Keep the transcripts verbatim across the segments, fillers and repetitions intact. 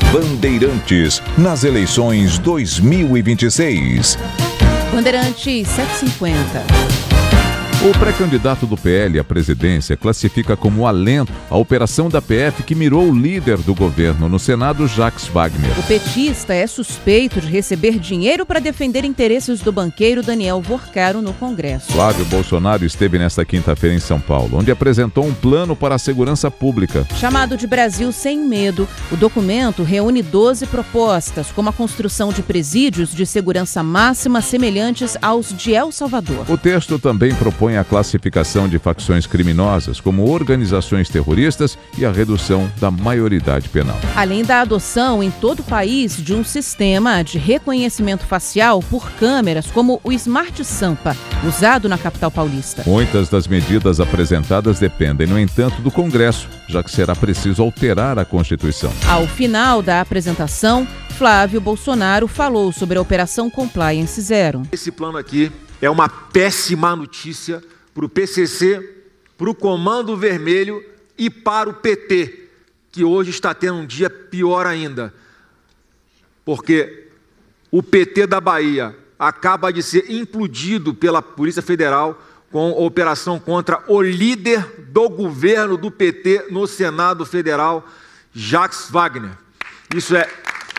Bandeirantes, nas eleições dois mil e vinte e seis. Bandeirantes setecentos e cinquenta. O pré-candidato do P L à presidência classifica como alento a operação da P F que mirou o líder do governo no Senado, Jacques Wagner. O petista é suspeito de receber dinheiro para defender interesses do banqueiro Daniel Vorcaro no Congresso. Flávio Bolsonaro esteve nesta quinta-feira em São Paulo, onde apresentou um plano para a segurança pública. Chamado de Brasil Sem Medo, o documento reúne doze propostas, como a construção de presídios de segurança máxima semelhantes aos de El Salvador. O texto também propõe a classificação de facções criminosas como organizações terroristas e a redução da maioridade penal. Além da adoção em todo o país de um sistema de reconhecimento facial por câmeras como o Smart Sampa, usado na capital paulista. Muitas das medidas apresentadas dependem, no entanto, do Congresso, já que será preciso alterar a Constituição. Ao final da apresentação, Flávio Bolsonaro falou sobre a Operação Compliance Zero. Esse plano aqui é uma péssima notícia para o P C C, para o Comando Vermelho e para o P T, que hoje está tendo um dia pior ainda, porque o P T da Bahia acaba de ser implodido pela Polícia Federal com a operação contra o líder do governo do P T no Senado Federal, Jacques Wagner. Isso é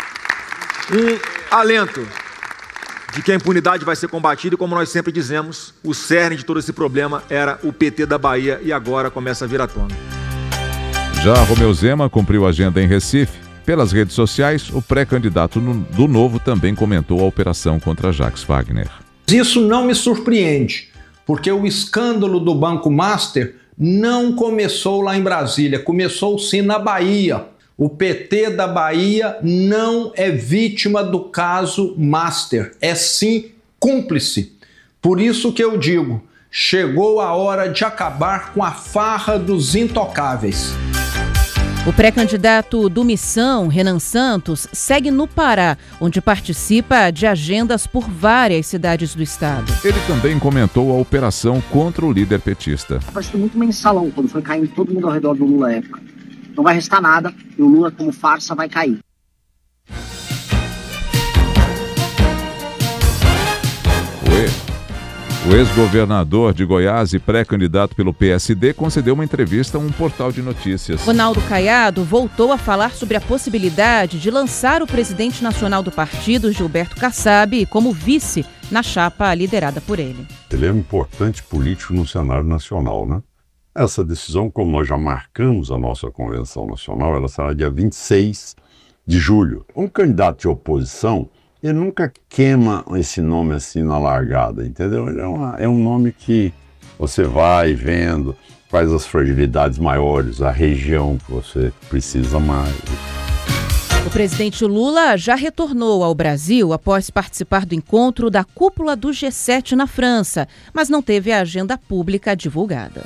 um alento de que a impunidade vai ser combatida e, como nós sempre dizemos, o cerne de todo esse problema era o P T da Bahia e agora começa a vir à tona. Já Romeu Zema cumpriu a agenda em Recife. Pelas redes sociais, o pré-candidato do Novo também comentou a operação contra Jacques Wagner. Isso não me surpreende, porque o escândalo do Banco Master não começou lá em Brasília, começou sim na Bahia. O P T da Bahia não é vítima do caso Master, é sim cúmplice. Por isso que eu digo, chegou a hora de acabar com a farra dos intocáveis. O pré-candidato do Missão, Renan Santos, segue no Pará, onde participa de agendas por várias cidades do estado. Ele também comentou a operação contra o líder petista. Pareceu muito mensalão quando foi caindo todo mundo ao redor do Lula à época. Não vai restar nada e o Lula, como farsa, vai cair. O ex-governador de Goiás e pré-candidato pelo P S D concedeu uma entrevista a um portal de notícias. Ronaldo Caiado voltou a falar sobre a possibilidade de lançar o presidente nacional do partido, Gilberto Kassab, como vice na chapa liderada por ele. Ele é um importante político no cenário nacional, né? Essa decisão, como nós já marcamos a nossa convenção nacional, ela será dia vinte e seis de julho. Um candidato de oposição, ele nunca queima esse nome assim na largada, entendeu? É, uma, é um nome que você vai vendo quais as fragilidades maiores, a região que você precisa mais. O presidente Lula já retornou ao Brasil após participar do encontro da cúpula do G sete na França, mas não teve a agenda pública divulgada.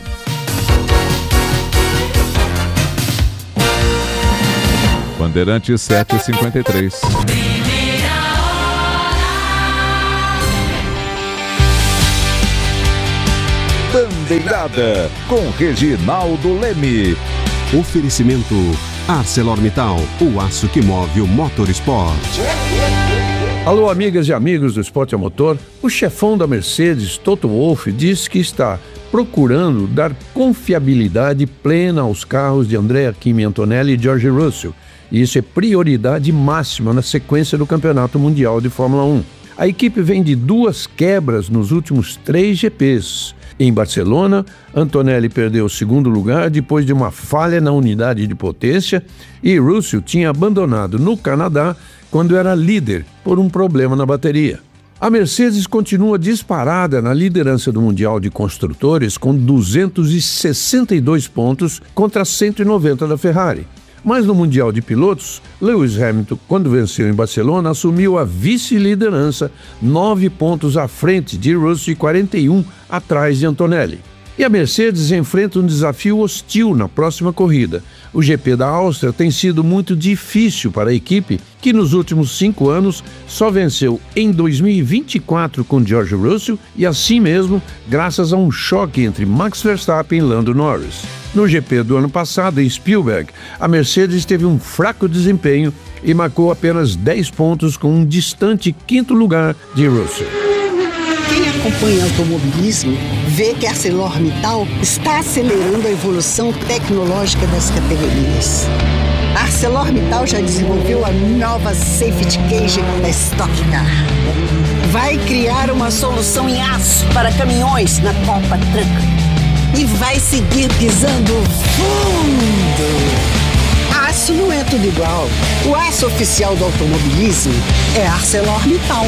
Bandeirantes sete e cinquenta e três. Bandeirada com Reginaldo Leme. Oferecimento ArcelorMittal, o aço que move o motorsport. Alô, amigas e amigos do Esporte a Motor. O chefão da Mercedes, Toto Wolff, diz que está procurando dar confiabilidade plena aos carros de Andrea Kimi Antonelli e George Russell. E isso é prioridade máxima na sequência do Campeonato Mundial de Fórmula um. A equipe vem de duas quebras nos últimos três G Ps. Em Barcelona, Antonelli perdeu o segundo lugar depois de uma falha na unidade de potência e Russell tinha abandonado no Canadá quando era líder por um problema na bateria. A Mercedes continua disparada na liderança do Mundial de Construtores com duzentos e sessenta e dois pontos contra cento e noventa da Ferrari. Mas no Mundial de Pilotos, Lewis Hamilton, quando venceu em Barcelona, assumiu a vice-liderança, nove pontos à frente de Russell e quarenta e um atrás de Antonelli. E a Mercedes enfrenta um desafio hostil na próxima corrida. O G P da Áustria tem sido muito difícil para a equipe, que nos últimos cinco anos só venceu em dois mil e vinte e quatro com George Russell e assim mesmo graças a um choque entre Max Verstappen e Lando Norris. No G P do ano passado, em Spielberg, a Mercedes teve um fraco desempenho e marcou apenas dez pontos com um distante quinto lugar de Russell. Quem acompanha automobilismo vê que a ArcelorMittal está acelerando a evolução tecnológica das categorias. A ArcelorMittal já desenvolveu a nova Safety Cage da Stock Car. Vai criar uma solução em aço para caminhões na Copa Truck. E vai seguir pisando fundo. Aço não é tudo igual. O aço oficial do automobilismo é ArcelorMittal.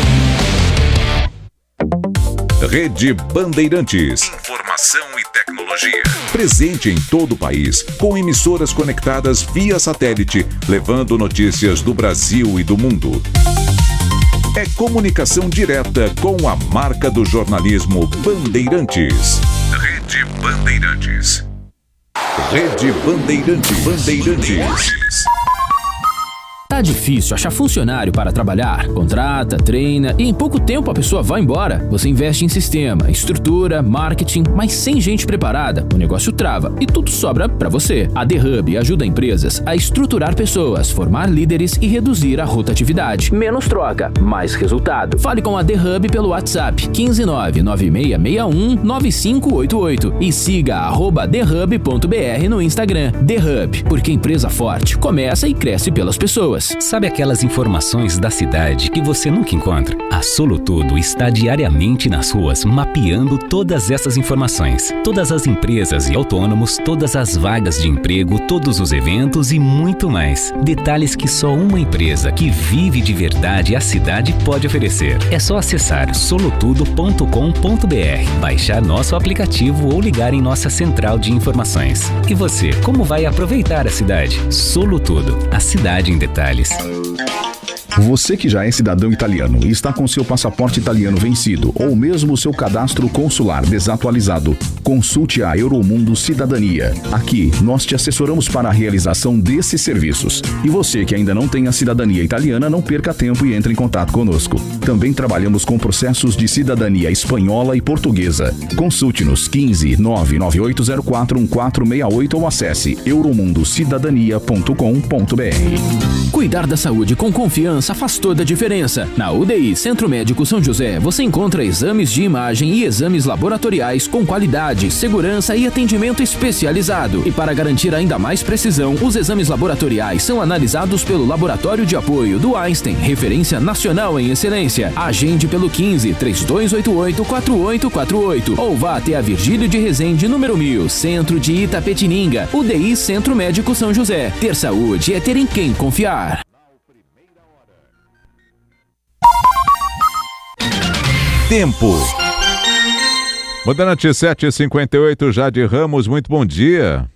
Rede Bandeirantes. Informação e tecnologia. Presente em todo o país, com emissoras conectadas via satélite, levando notícias do Brasil e do mundo. É comunicação direta com a marca do jornalismo Bandeirantes. Rede Bandeirantes. Rede Bandeirantes. Bandeirantes. Tá difícil achar funcionário para trabalhar? Contrata, treina e em pouco tempo a pessoa vai embora. Você investe em sistema, estrutura, marketing, mas sem gente preparada, o negócio trava e tudo sobra para você. A The Hub ajuda empresas a estruturar pessoas, formar líderes e reduzir a rotatividade. Menos troca, mais resultado. Fale com a The Hub pelo WhatsApp um cinco nove nove seis seis um nove cinco oito oito e siga arroba thehub ponto br no Instagram. The Hub, porque empresa forte começa e cresce pelas pessoas. Sabe aquelas informações da cidade que você nunca encontra? A Solutudo está diariamente nas ruas mapeando todas essas informações. Todas as empresas e autônomos, todas as vagas de emprego, todos os eventos e muito mais. Detalhes que só uma empresa que vive de verdade a cidade pode oferecer. É só acessar solutudo ponto com ponto br, baixar nosso aplicativo ou ligar em nossa central de informações. E você, como vai aproveitar a cidade? Solutudo, a cidade em detalhes. Você que já é cidadão italiano e está com seu passaporte italiano vencido ou mesmo seu cadastro consular desatualizado, consulte a Euromundo Cidadania. Aqui, nós te assessoramos para a realização desses serviços. E você que ainda não tem a cidadania italiana, não perca tempo e entre em contato conosco. Também trabalhamos com processos de cidadania espanhola e portuguesa. Consulte-nos quinze nove nove oito zero quatro um quatro seis oito ou acesse euromundo cidadania ponto com ponto br. Cuidar da saúde com confiança faz toda a diferença. Na U D I Centro Médico São José, você encontra exames de imagem e exames laboratoriais com qualidade, segurança e atendimento especializado. E para garantir ainda mais precisão, os exames laboratoriais são analisados pelo Laboratório de Apoio do Einstein, referência nacional em excelência. Agende pelo quinze, três dois oito oito, quatro oito quatro oito ou vá até a Virgílio de Resende, número mil, Centro de Itapetininga. U D I Centro Médico São José. Ter saúde é ter em quem confiar. Tempo. Bandeirantes sete e cinquenta e oito, Jade Ramos, muito bom dia.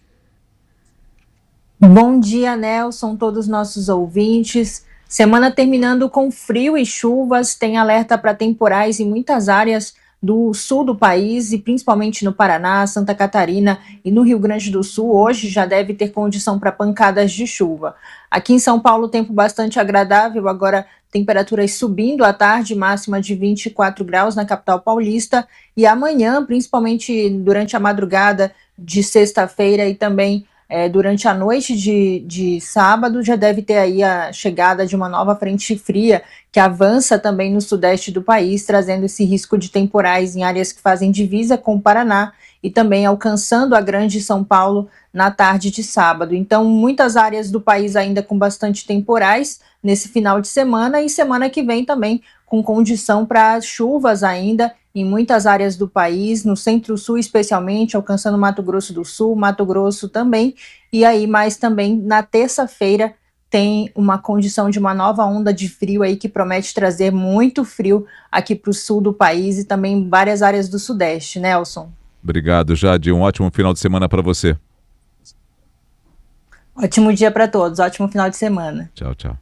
Bom dia, Nelson, todos os nossos ouvintes. Semana terminando com frio e chuvas, tem alerta para temporais em muitas áreas do sul do país e principalmente no Paraná, Santa Catarina e no Rio Grande do Sul. Hoje já deve ter condição para pancadas de chuva. Aqui em São Paulo, tempo bastante agradável, agora temperaturas subindo à tarde, máxima de vinte e quatro graus na capital paulista, e amanhã, principalmente durante a madrugada de sexta-feira e também é, durante a noite de, de sábado, já deve ter aí a chegada de uma nova frente fria que avança também no sudeste do país, trazendo esse risco de temporais em áreas que fazem divisa com o Paraná e também alcançando a Grande São Paulo na tarde de sábado. Então, muitas áreas do país ainda com bastante temporais nesse final de semana e semana que vem também com condição para chuvas ainda em muitas áreas do país, no Centro-Sul especialmente, alcançando Mato Grosso do Sul, Mato Grosso também, e aí mais também na terça-feira tem uma condição de uma nova onda de frio aí que promete trazer muito frio aqui para o sul do país e também em várias áreas do Sudeste. Nelson. Obrigado, Jade. Um ótimo final de semana para você. Ótimo dia para todos. Ótimo final de semana. Tchau, tchau.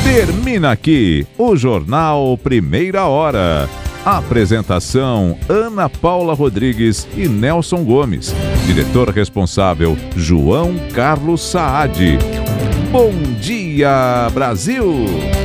Termina aqui o Jornal Primeira Hora. Apresentação: Ana Paula Rodrigues e Nelson Gomes. Diretor responsável: João Carlos Saad. Bom dia, Brasil!